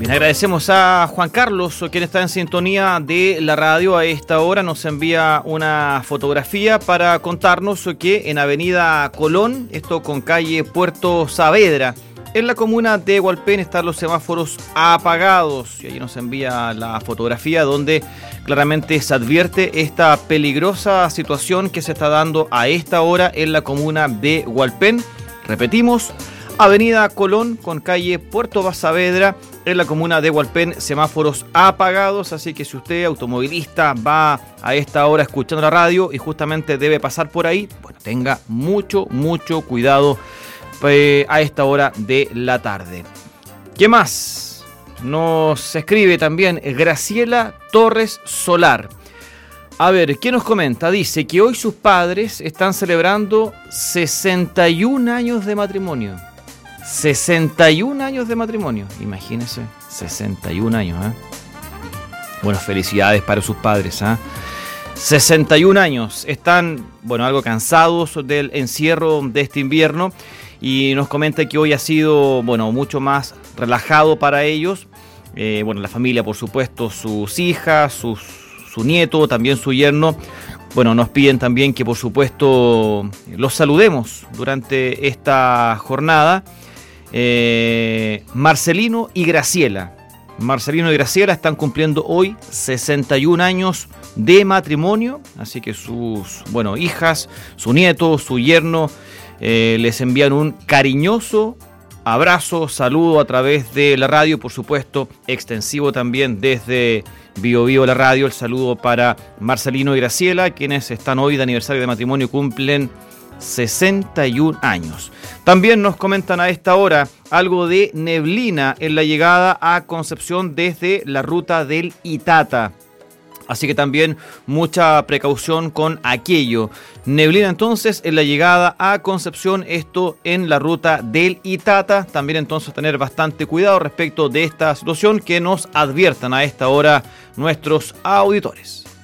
Bien, agradecemos a Juan Carlos, quien está en sintonía de la radio a esta hora. Nos envía una fotografía para contarnos que en Avenida Colón, esto con calle Puerto Saavedra, en la comuna de Hualpén, están los semáforos apagados. Y allí nos envía la fotografía donde claramente se advierte esta peligrosa situación que se está dando a esta hora en la comuna de Hualpén. Repetimos, Avenida Colón con calle Puerto Saavedra, en la comuna de Hualpén, semáforos apagados, así que si usted, automovilista, va a esta hora escuchando la radio y justamente debe pasar por ahí, bueno, tenga mucho cuidado a esta hora de la tarde. ¿Qué más? Nos escribe también Graciela Torres Solar. A ver, ¿qué nos comenta? Dice que hoy sus padres están celebrando 61 años de matrimonio. 61 años de matrimonio, imagínense, 61 años, ¿eh? Bueno, felicidades para sus padres, ¿eh? 61 años, están, bueno, algo cansados del encierro de este invierno y nos comenta que hoy ha sido, bueno, mucho más relajado para ellos. Bueno, la familia, por supuesto, sus hijas, su nieto, también su yerno. Bueno, nos piden también que, por supuesto, los saludemos durante esta jornada. Marcelino y Graciela están cumpliendo hoy 61 años de matrimonio, así que sus, bueno, hijas, su nieto, su yerno, les envían un cariñoso abrazo, saludo a través de la radio, por supuesto, extensivo también desde Bio Bio la radio, el saludo para Marcelino y Graciela, quienes están hoy de aniversario de matrimonio, cumplen 61 años. También nos comentan a esta hora algo de neblina en la llegada a Concepción desde la ruta del Itata. Así que también mucha precaución con aquello. Neblina entonces en la llegada a Concepción, esto en la ruta del Itata. También entonces tener bastante cuidado respecto de esta situación, que nos adviertan a esta hora nuestros auditores.